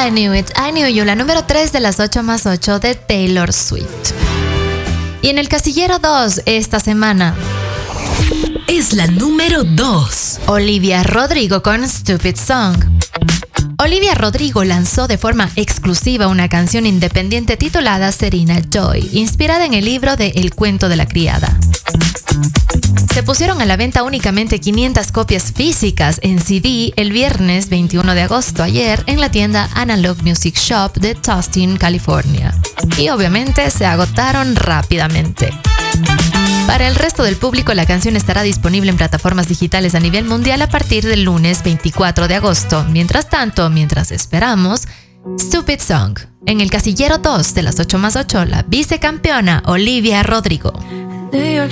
I Knew You, la número 3 de las 8 más 8 de Taylor Swift. Y en el casillero 2 esta semana es la número 2. Olivia Rodrigo con Stupid Song. Olivia Rodrigo lanzó de forma exclusiva una canción independiente titulada Serena Joy, inspirada en el libro de El cuento de la criada. Se pusieron a la venta únicamente 500 copias físicas en CD el viernes 21 de agosto, ayer, en la tienda Analog Music Shop de Tustin, California. Y obviamente se agotaron rápidamente. Para el resto del público, la canción estará disponible en plataformas digitales a nivel mundial a partir del lunes 24 de agosto. Mientras tanto, mientras esperamos, Stupid Song. En el casillero 2 de las 8 más 8, la vicecampeona Olivia Rodrigo.